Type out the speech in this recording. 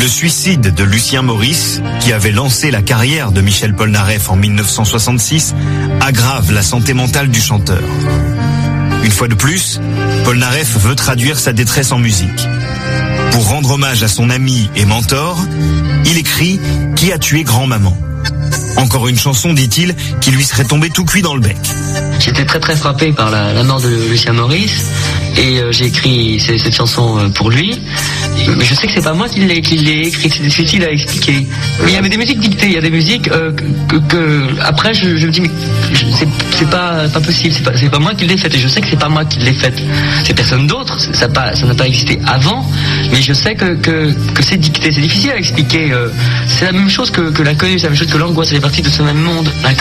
Le suicide de Lucien Maurice, qui avait lancé la carrière de Michel Polnareff en 1966, aggrave la santé mentale du chanteur. Une fois de plus, Polnareff veut traduire sa détresse en musique. Pour rendre hommage à son ami et mentor, il écrit « Qui a tué grand-maman ?» Encore une chanson, dit-il, qui lui serait tombée tout cuit dans le bec. J'étais très très frappé par la mort de Lucien Maurice et j'ai écrit cette chanson pour lui. Mais je sais que c'est pas moi qui l'ai écrit, c'est difficile à expliquer. Mais il y avait des musiques dictées, il y a des musiques que après je me dis mais c'est pas possible, c'est pas moi qui l'ai faite et je sais que c'est pas moi qui l'ai faite. C'est personne d'autre, ça n'a pas existé avant, mais je sais que c'est dicté, c'est difficile à expliquer. C'est la même chose que l'inconnu, c'est la même chose que l'angoisse, c'est partie de ce même monde. L'inconnu